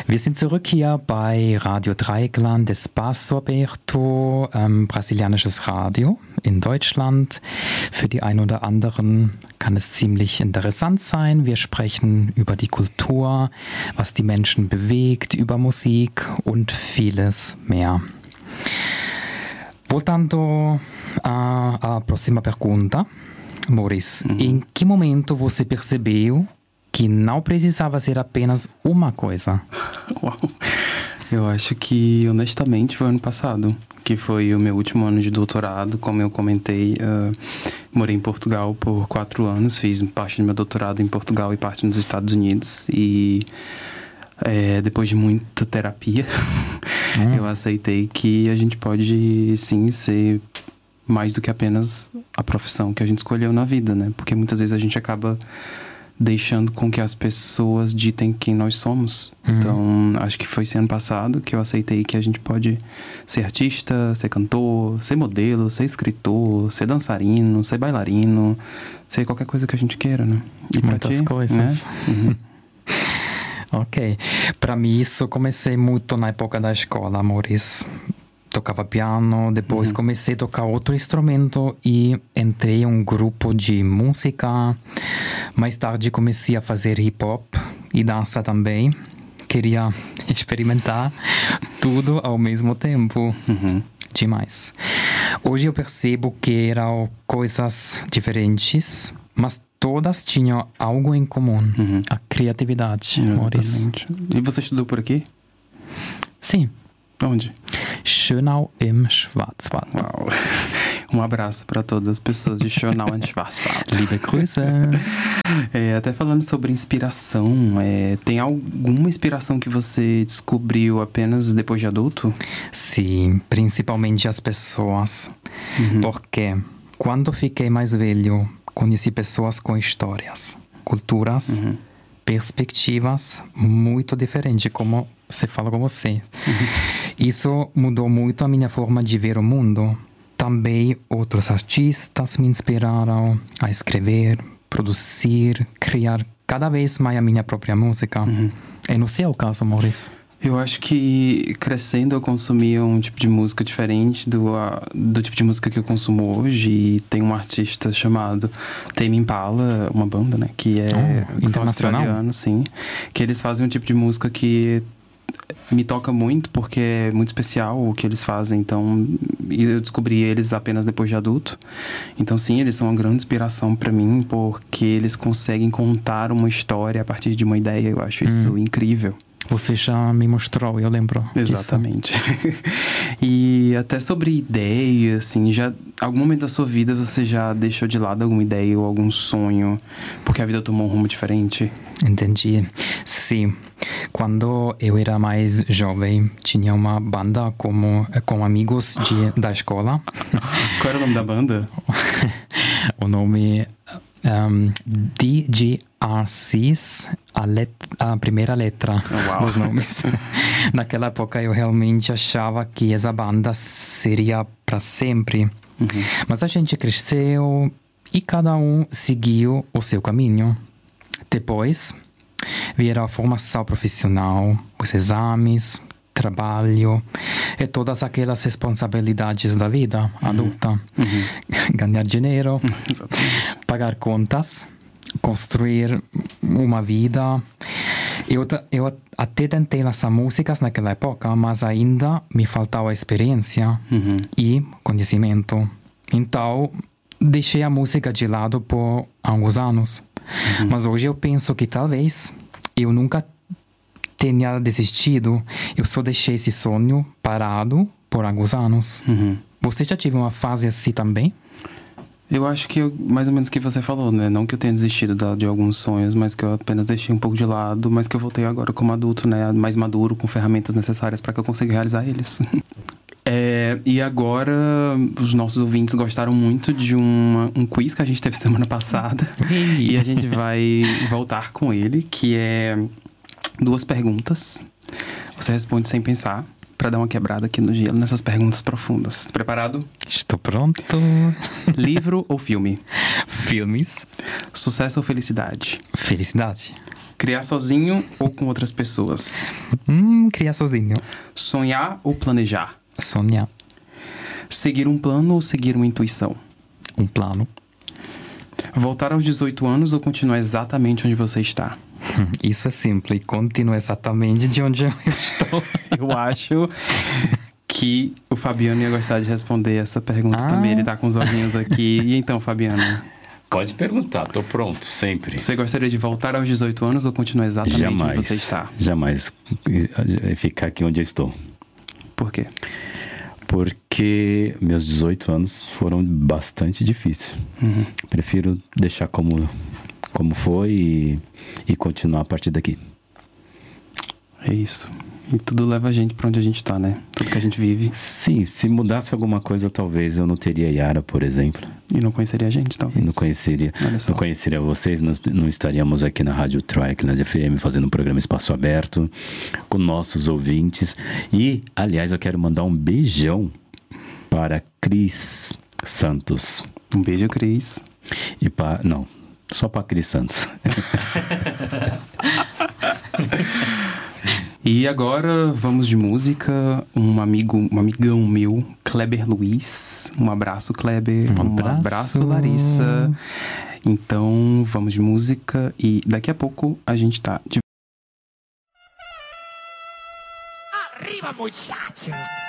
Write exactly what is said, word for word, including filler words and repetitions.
Wir sind zurück hier bei Radio Dreieckland, Espaço Aberto, ähm, brasilianisches Radio in Deutschland. Für die einen oder anderen kann es ziemlich interessant sein. Wir sprechen über die Kultur, was die Menschen bewegt, über Musik und vieles mehr. Voltando à próxima pergunta, Maurício, uhum. Em que momento você percebeu que não precisava ser apenas uma coisa? Uau. Eu acho que, honestamente, foi ano passado, que foi o meu último ano de doutorado. Como eu comentei, uh, morei em Portugal por quatro anos, fiz parte do meu doutorado em Portugal e parte nos Estados Unidos. E é, depois de muita terapia, hum. eu aceitei que a gente pode, sim, ser mais do que apenas a profissão que a gente escolheu na vida, né? Porque muitas vezes a gente acaba deixando com que as pessoas ditem quem nós somos. Uhum. Então, acho que foi esse ano passado que eu aceitei que a gente pode ser artista, ser cantor, ser modelo, ser escritor, ser dançarino, ser bailarino, ser qualquer coisa que a gente queira, né? E muitas ti, coisas. Né? Uhum. Ok. Para mim, isso comecei muito na época da escola, Maurício. Tocava piano, depois uhum. comecei a tocar outro instrumento e entrei em um grupo de música. Mais tarde comecei a fazer hip-hop e dança também. Queria experimentar tudo ao mesmo tempo. Uhum. Demais. Hoje eu percebo que eram coisas diferentes, mas todas tinham algo em comum. Uhum. A criatividade, Maurício. E você estudou por aqui? Sim. Onde? Schönau im Schwarzwald. Uau. Um abraço para todas as pessoas de Schönau im Schwarzwald. Liebe Grüße. É, até falando sobre inspiração, é, tem alguma inspiração que você descobriu apenas depois de adulto? Sim, principalmente as pessoas. Uhum. Porque quando fiquei mais velho, conheci pessoas com histórias, culturas, uhum. perspectivas muito diferentes, como você fala com você. Uhum. Isso mudou muito a minha forma de ver o mundo. Também outros artistas me inspiraram a escrever, produzir, criar cada vez mais a minha própria música. Uhum. É no seu caso, Maurício? Eu acho que crescendo eu consumia um tipo de música diferente do, uh, do tipo de música que eu consumo hoje. E tem um artista chamado Tame Impala, uma banda, né? Que é oh, internacional, australiano, sim. Que eles fazem um tipo de música que me toca muito, porque é muito especial o que eles fazem. Então, eu descobri eles apenas depois de adulto. Então, sim, eles são uma grande inspiração para mim, porque eles conseguem contar uma história a partir de uma ideia. Eu acho isso hum. incrível. Você já me mostrou, eu lembro. Exatamente. E até sobre ideia, assim, já algum momento da sua vida você já deixou de lado alguma ideia ou algum sonho porque a vida tomou um rumo diferente? Entendi. Sim. Quando eu era mais jovem, tinha uma banda como, com amigos de, da escola. Qual era o nome da banda? O nome um, D J R Cs, a, let, a primeira letra oh, dos nomes. Naquela época eu realmente achava que essa banda seria para sempre. Uhum. Mas a gente cresceu e cada um seguiu o seu caminho. Depois vieram a formação profissional, os exames, trabalho e todas aquelas responsabilidades da vida adulta. Uhum. Uhum. Ganhar dinheiro, pagar contas, construir uma vida. Eu, eu até tentei lançar músicas naquela época, mas ainda me faltava experiência uhum. e conhecimento. Então, deixei a música de lado por alguns anos. Uhum. Mas hoje eu penso que talvez eu nunca tenha desistido. Eu só deixei esse sonho parado por alguns anos. Uhum. Você já teve uma fase assim também? Eu acho que eu, mais ou menos o que você falou, né? Não que eu tenha desistido de, de alguns sonhos, mas que eu apenas deixei um pouco de lado, mas que eu voltei agora como adulto, né? Mais maduro, com ferramentas necessárias para que eu consiga realizar eles. É, e agora, os nossos ouvintes gostaram muito de uma, um quiz que a gente teve semana passada. E a gente vai voltar com ele, que é duas perguntas. Você responde sem pensar, para dar uma quebrada aqui no gelo, nessas perguntas profundas. Preparado? Estou pronto. Livro ou filme? Filmes. Sucesso ou felicidade? Felicidade. Criar sozinho ou com outras pessoas? Hum, criar sozinho. Sonhar ou planejar? Sonhar. Seguir um plano ou seguir uma intuição? Um plano. Voltar aos dezoito anos ou continuar exatamente onde você está? Isso é simples. Continua exatamente de onde eu estou. Eu acho que o Fabiano ia gostar de responder essa pergunta Ah. também. Ele tá com os olhinhos aqui. E então, Fabiano? Pode perguntar, tô pronto, sempre. Você gostaria de voltar aos dezoito anos ou continuar exatamente Jamais, onde você está? jamais ficar aqui onde eu estou. Por quê? Porque meus dezoito anos foram bastante difíceis. Uhum. Prefiro deixar como, como foi e, e continuar a partir daqui. É isso. E tudo leva a gente pra onde a gente tá, né? Tudo que a gente vive. Sim, se mudasse alguma coisa, talvez eu não teria Yara, por exemplo. E não conheceria a gente, talvez. E não conheceria, Olha só. não conheceria vocês, nós não estaríamos aqui na Rádio Troika, na F M, fazendo um programa Espaço Aberto, com nossos ouvintes. E, aliás, eu quero mandar um beijão para Cris Santos. Um beijo, Cris. E para... Não, só para Cris Santos. E agora vamos de música. Um amigo, um amigão meu, Kleber Luiz. Um abraço, Kleber. Um Um abraço. abraço, Larissa. Então, vamos de música e daqui a pouco a gente tá de Arriba, muchacho!